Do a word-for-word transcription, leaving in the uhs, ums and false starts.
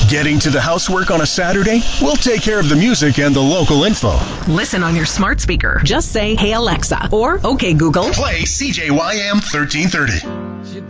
Getting to the housework on a Saturday? We'll take care of the music and the local info. Listen on your smart speaker. Just say, "Hey Alexa," or "Okay Google." Play C J Y M thirteen thirty.